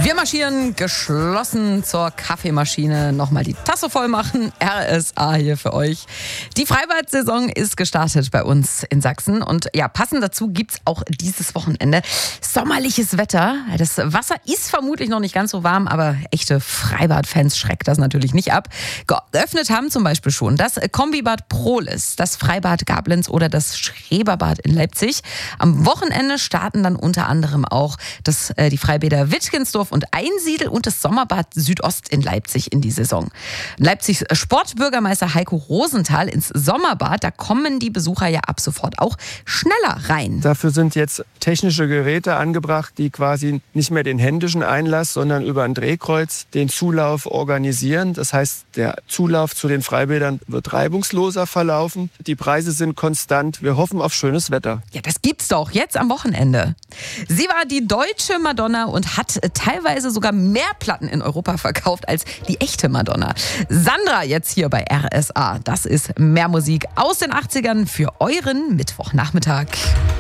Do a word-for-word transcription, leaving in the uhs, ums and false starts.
Wir marschieren geschlossen zur Kaffeemaschine. Nochmal die Tasse voll machen. R S A hier für euch. Die Freibad-Saison ist gestartet bei uns in Sachsen. Und ja, passend dazu gibt es auch dieses Wochenende sommerliches Wetter. Das Wasser ist vermutlich noch nicht ganz so warm, aber echte Freibad-Fans schreckt das natürlich nicht ab. Geöffnet haben zum Beispiel schon das Kombibad Prohlis, das Freibad Gablenz oder das Schreberbad in Leipzig. Am Wochenende starten dann unter anderem auch das, äh, die Freibäder Wittgensdorf und Einsiedel und das Sommerbad Südost in Leipzig in die Saison. Leipzigs Sportbürgermeister Heiko Rosenthal ins Sommerbad, da kommen die Besucher ja ab sofort auch schneller rein. Dafür sind jetzt technische Geräte angebracht, die quasi nicht mehr den händischen Einlass, sondern über ein Drehkreuz den Zulauf organisieren. Das heißt, der Zulauf zu den Freibädern wird reibungsloser verlaufen. Die Preise sind konstant. Wir hoffen auf schönes Wetter. Ja, das gibt's doch jetzt am Wochenende. Sie war die deutsche Madonna und hat teilweise sogar mehr Platten in Europa verkauft als die echte Madonna. Sandra jetzt hier bei R S A. Das ist mehr Musik aus den achtzigern für euren Mittwochnachmittag.